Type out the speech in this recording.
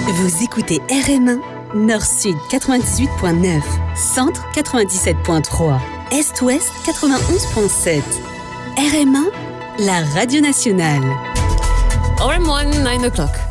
Vous écoutez RM1, Nord-Sud 98.9, Centre 97.3, Est-Ouest 91.7. RM1, la radio nationale. RM1, 9 o'clock.